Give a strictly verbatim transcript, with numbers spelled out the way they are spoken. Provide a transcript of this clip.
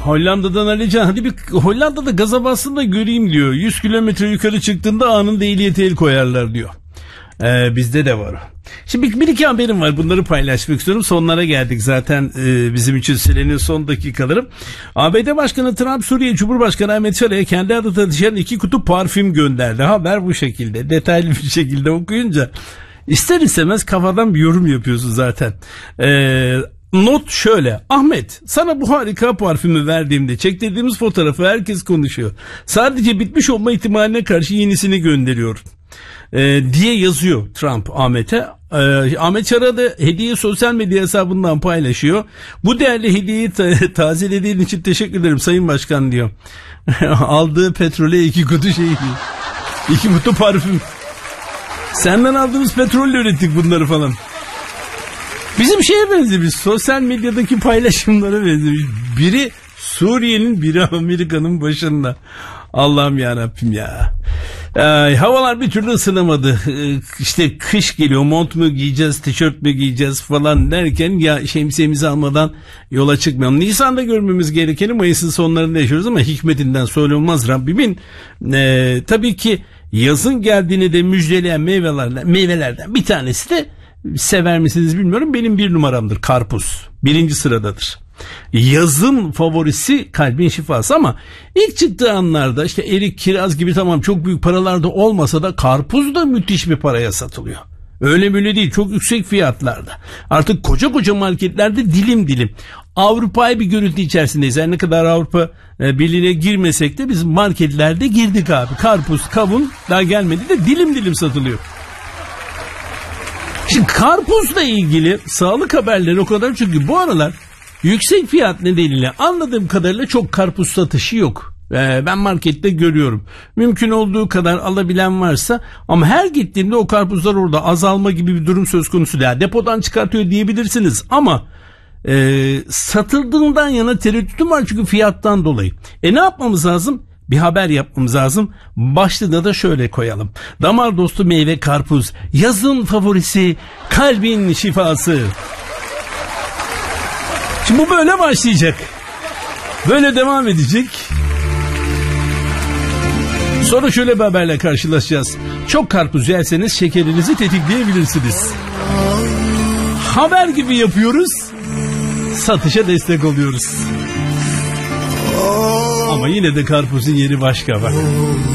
Hollanda'dan Alican, hadi bir Hollanda'da gaza bassın da göreyim diyor. yüz kilometre yukarı çıktığında anında ehliyete el koyarlar diyor. Ee, bizde de var o. Şimdi bir, bir iki haberim var, bunları paylaşmak istiyorum. Sonlara geldik zaten, e, bizim için sürenin son dakikaları. A B D Başkanı Trump, Suriye Cumhurbaşkanı Ahmet Şara'ya kendi adı taşıyan iki kutu parfüm gönderdi. Haber bu şekilde, detaylı bir şekilde okuyunca ister istemez kafadan bir yorum yapıyorsun zaten. Eee Not şöyle: Ahmet, sana bu harika parfümü verdiğimde çektirdiğimiz fotoğrafı herkes konuşuyor. Sadece bitmiş olma ihtimaline karşı yenisini gönderiyor ee, diye yazıyor Trump Ahmet'e. Ee, Ahmet Şara da hediye sosyal medya hesabından paylaşıyor. Bu değerli hediyeyi ta- tazelediğin için teşekkür ederim Sayın Başkan diyor. Aldığı petrole iki kutu şey, iki kutu parfüm. Senden aldığımız petrolle ürettik bunları falan. Bizim şeye benzemiş, sosyal medyadaki paylaşımlara benzemiş. Biri Suriye'nin, biri Amerika'nın başında. Allah'ım yarabbim ya. Ee, havalar bir türlü ısınamadı. Ee, işte kış geliyor, mont mu giyeceğiz, tişört mü giyeceğiz falan derken ya şemsiyemizi almadan yola çıkmayalım. Nisan'da görmemiz gerekeni Mayıs'ın sonlarında yaşıyoruz ama hikmetinden söyle olmaz Rabbimin. Ee, tabii ki yazın geldiğini de müjdeleyen meyvelerden, meyvelerden bir tanesi de, sever misiniz bilmiyorum, benim bir numaramdır karpuz. Birinci sıradadır. Yazın favorisi, kalbin şifası, ama ilk çıktığı anlarda işte erik, kiraz gibi tamam çok büyük paralarda olmasa da karpuz da müthiş bir paraya satılıyor. Öyle böyle değil, çok yüksek fiyatlarda. Artık koca koca marketlerde dilim dilim. Avrupa'yı bir görüntü içerisindeyiz. Her ne kadar Avrupa e, Birliği'ne girmesek de biz marketlerde girdik abi. Karpuz, kavun daha gelmedi de dilim dilim satılıyor. Şimdi karpuzla ilgili sağlık haberleri o kadar, çünkü bu aralar yüksek fiyat nedeniyle anladığım kadarıyla çok karpuz satışı yok. Ee, ben markette görüyorum. Mümkün olduğu kadar alabilen varsa, ama her gittiğimde o karpuzlar orada, azalma gibi bir durum söz konusu değil. Depodan çıkartıyor diyebilirsiniz ama e, satıldığından yana tereddütüm var, çünkü fiyattan dolayı. E ne yapmamız lazım? Bir haber yapmamız lazım. Başlığına da şöyle koyalım: damar dostu meyve karpuz, yazın favorisi, kalbin şifası. Şimdi bu böyle başlayacak, böyle devam edecek. Sonra şöyle bir haberle karşılaşacağız: çok karpuz yerseniz şekerinizi tetikleyebilirsiniz. Haber gibi yapıyoruz, satışa destek oluyoruz. Ama yine de karpuzun yeri başka bak.